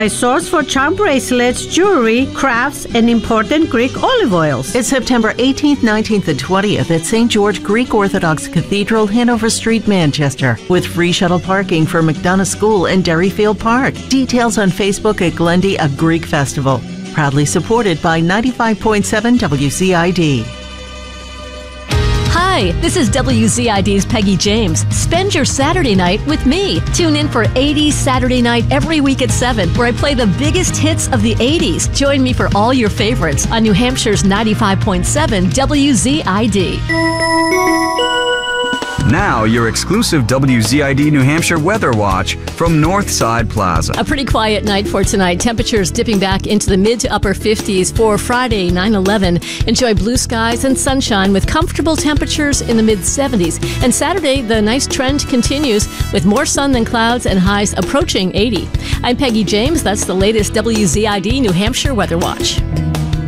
A source for charm bracelets, jewelry, crafts, and important Greek olive oils. It's September 18th, 19th, and 20th at St. George Greek Orthodox Cathedral, Hanover Street, Manchester, with free shuttle parking for McDonough School and Derryfield Park. Details on Facebook at Glendy, a Greek Festival. Proudly supported by 95.7 WCID. Hi, this is WZID's Peggy James. Spend your Saturday night with me. Tune in for 80s Saturday Night every week at 7, where I play the biggest hits of the 80s. Join me for all your favorites on New Hampshire's 95.7 WZID. Now, your exclusive WZID New Hampshire Weather Watch from Northside Plaza. A pretty quiet night for tonight. Temperatures dipping back into the mid to upper 50s for Friday, 9/11. Enjoy blue skies and sunshine with comfortable temperatures in the mid 70s. And Saturday, the nice trend continues with more sun than clouds and highs approaching 80. I'm Peggy James. That's the latest WZID New Hampshire Weather Watch.